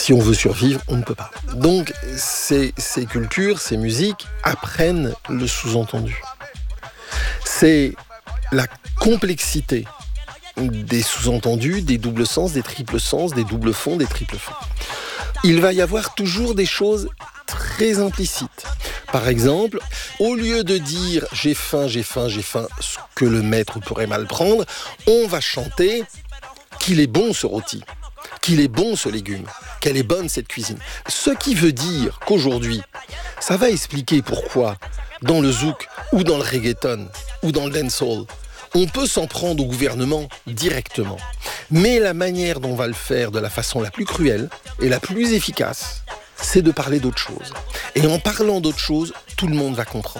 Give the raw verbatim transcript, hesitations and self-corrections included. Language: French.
Si on veut survivre, on ne peut pas. Donc, ces, ces cultures, ces musiques apprennent le sous-entendu. C'est la complexité des sous-entendus, des doubles sens, des triples sens, des doubles fonds, des triples fonds. Il va y avoir toujours des choses très implicites. Par exemple, au lieu de dire « j'ai faim, j'ai faim, j'ai faim », ce que le maître pourrait mal prendre, on va chanter qu'il est bon ce rôti, qu'il est bon ce légume, qu'elle est bonne cette cuisine. Ce qui veut dire qu'aujourd'hui, ça va expliquer pourquoi dans le zouk ou dans le reggaeton ou dans le dancehall, on peut s'en prendre au gouvernement directement. Mais la manière dont on va le faire de la façon la plus cruelle et la plus efficace, c'est de parler d'autre chose. Et en parlant d'autre chose, tout le monde va comprendre.